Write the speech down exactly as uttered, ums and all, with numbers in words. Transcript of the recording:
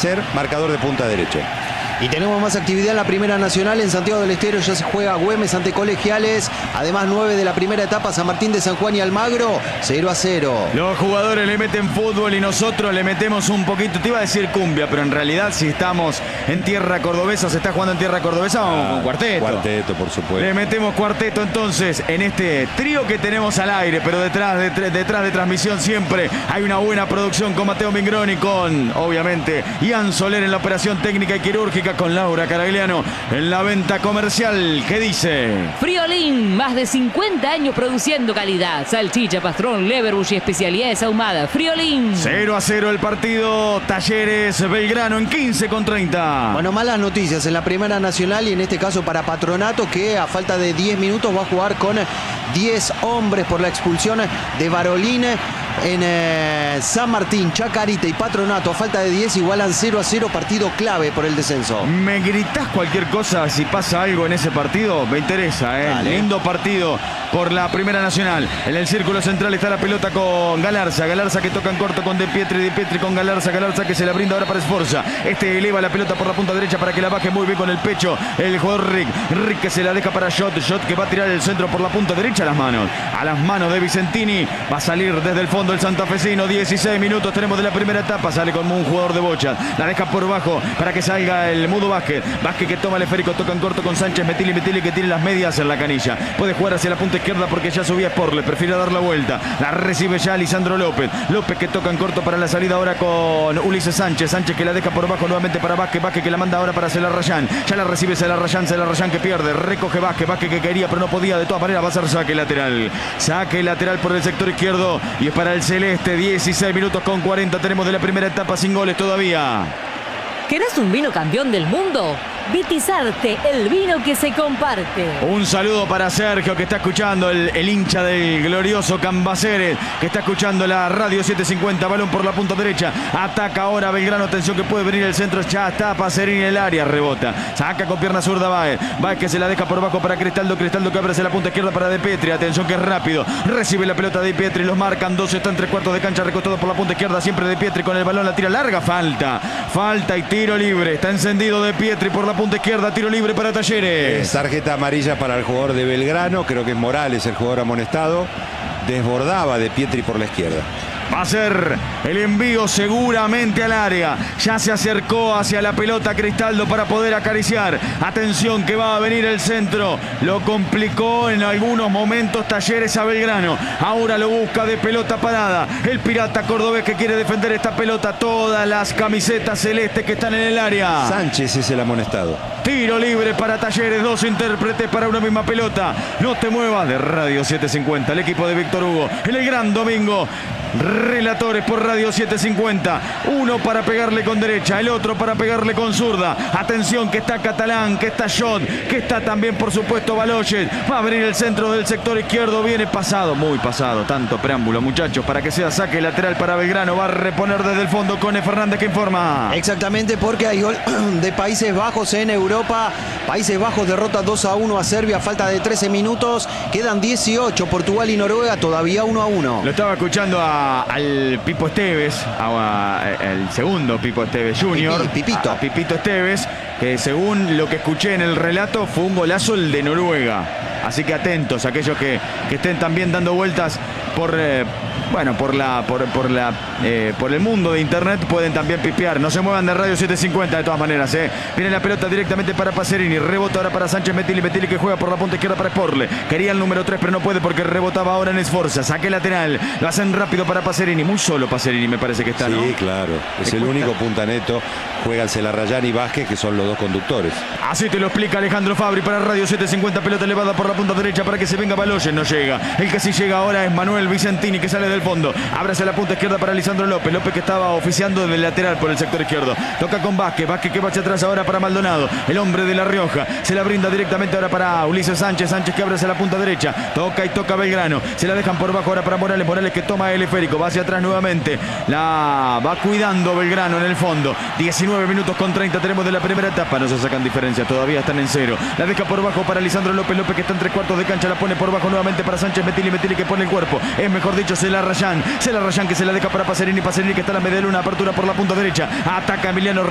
ser marcador de punta derecha. Y tenemos más actividad en la Primera Nacional. En Santiago del Estero ya se juega Güemes ante Colegiales. Además, nueve de la primera etapa, San Martín de San Juan y Almagro, cero a cero. Los jugadores le meten fútbol y nosotros le metemos un poquito, te iba a decir cumbia, pero en realidad si estamos en tierra cordobesa, se está jugando en tierra cordobesa, vamos Ah, con cuarteto. Cuarteto, por supuesto. Le metemos cuarteto entonces en este trío que tenemos al aire, pero detrás de, detrás de transmisión siempre hay una buena producción con Mateo Mingroni, con obviamente Ian Soler en la operación técnica y quirúrgica, con Laura Caragliano en la venta comercial. ¿Qué dice? Friolín, más de cincuenta años produciendo calidad. Salchicha, pastrón, leverbush y especialidades ahumadas. Friolín. cero a cero el partido. Talleres Belgrano en quince con treinta. Bueno, malas noticias en la Primera Nacional y en este caso para Patronato, que a falta de diez minutos va a jugar con diez hombres por la expulsión de Barolín. En eh, San Martín, Chacarita y Patronato a falta de diez igualan cero a cero, partido clave por el descenso. ¿Me gritás cualquier cosa si pasa algo en ese partido? Me interesa, ¿eh? Dale. Lindo partido por la Primera Nacional. En el círculo central está la pelota con Galarza. Galarza que toca en corto con De Pietri. De Pietri con Galarza. Galarza que se la brinda ahora para Sforza. Este eleva la pelota por la punta derecha para que la baje muy bien con el pecho el jugador Rick. Rick que se la deja para Shot. Shot que va a tirar el centro por la punta derecha a las manos. A las manos de Vicentini. Va a salir desde el fondo el santafesino. dieciséis minutos tenemos de la primera etapa. Sale como un jugador de bocha. La deja por bajo para que salga el Mudo Vázquez. Vázquez que toma el esférico. Toca en corto con Sánchez. Metili, Metili que tiene las medias en la canilla. Puede jugar hacia la punta izquierda porque ya subía Sporle. Prefiere dar la vuelta. La recibe ya Lisandro López. López que toca en corto para la salida ahora con Ulises Sánchez. Sánchez que la deja por bajo nuevamente para Vázquez. Vázquez que la manda ahora para Celarrayán. Ya la recibe Celarrayán. Celarrayán que pierde. Recoge Vázquez. Vázquez que quería pero no podía. De todas maneras va a ser saque lateral. Saque lateral por el sector izquierdo. Y es para el celeste. dieciséis minutos con cuarenta tenemos de la primera etapa sin goles todavía. ¿Querés un vino campeón del mundo? Vitizarte, el vino que se comparte. Un saludo para Sergio que está escuchando, el, el hincha del glorioso Cambaceres, que está escuchando la radio setecientos cincuenta, balón por la punta derecha, ataca ahora Belgrano, atención que puede venir el centro, ya está Pacerini en el área, rebota, saca con pierna zurda Baez, Baez que se la deja por bajo para Cristaldo, Cristaldo que abre hacia la punta izquierda para De Pietri, atención que es rápido, recibe la pelota De Pietri, los marcan, dos están tres cuartos de cancha recostados por la punta izquierda, siempre De Pietri con el balón, la tira larga, falta, falta y tiro libre, está encendido De Pietri por la punta izquierda, tiro libre para Talleres. Es tarjeta amarilla para el jugador de Belgrano, creo que es Morales el jugador amonestado. Desbordaba De Pietri por la izquierda. Va a ser el envío seguramente al área. Ya se acercó hacia la pelota Cristaldo para poder acariciar. Atención que va a venir el centro. Lo complicó en algunos momentos Talleres a Belgrano. Ahora lo busca de pelota parada. El pirata cordobés que quiere defender esta pelota. Todas las camisetas celestes que están en el área. Sánchez es el amonestado. Tiro libre para Talleres. Dos intérpretes para una misma pelota. No te muevas de Radio setecientos cincuenta. El equipo de Víctor Hugo. En el gran domingo. Relatores por Radio setecientos cincuenta. Uno para pegarle con derecha, el otro para pegarle con zurda. Atención que está Catalán, que está Shot, que está también por supuesto Baloyes. Va a venir el centro del sector izquierdo. Viene pasado, muy pasado. Tanto preámbulo muchachos para que sea saque lateral para Belgrano. Va a reponer desde el fondo Cone Fernández que informa. Exactamente, porque hay gol de Países Bajos en Europa. Países Bajos derrota dos a uno a Serbia. Falta de trece minutos. Quedan dieciocho. Portugal y Noruega todavía uno a uno. Lo estaba escuchando a al Pipo Esteves, al segundo Pipo Esteves junior, Pipi, Pipito. a Pipito Esteves, que según lo que escuché en el relato fue un golazo el de Noruega. Así que atentos aquellos que, que estén también dando vueltas por eh, bueno por la por, por la eh, por el mundo de internet, pueden también pipear. No se muevan de Radio setecientos cincuenta de todas maneras, eh. Viene la pelota directamente para Pacerini, rebota ahora para Sánchez Metili, Metili que juega por la punta izquierda para Sporle. Quería el número tres pero no puede porque rebotaba ahora en Sforza. Saque lateral, lo hacen rápido para Pacerini, muy solo Pacerini me parece que está, Sí, ¿no? claro, es Me el cuesta. único punta neto. Juegan Celarrayán y Vázquez, que son los dos conductores. Así te lo explica Alejandro Fabri para Radio setecientos cincuenta, pelota elevada por la punta derecha para que se venga Baloyes, no llega. El que sí llega ahora es Manuel Vicentini que sale del fondo. Abre hacia la punta izquierda para Lisandro López. López que estaba oficiando del lateral por el sector izquierdo. Toca con Vázquez. Vázquez que va hacia atrás ahora para Maldonado. El hombre de La Rioja. Se la brinda directamente ahora para Ulises Sánchez. Sánchez que abre hacia la punta derecha. Toca y toca Belgrano. Se la dejan por bajo ahora para Morales. Morales que toma el esférico. Va hacia atrás nuevamente. La va cuidando Belgrano en el fondo. diecinueve minutos con treinta tenemos de la primera etapa. No se sacan diferencias. Todavía están en cero. La deja por bajo para Lisandro López. López que está en tres cuartos de cancha. La pone por bajo nuevamente para Sánchez Metili. Metili que pone el cuerpo. Es mejor dicho Celarrayán. Celarrayán que se la deja para Pacerini. Pacerini que está en la media luna. Apertura por la punta derecha. Ataca Emiliano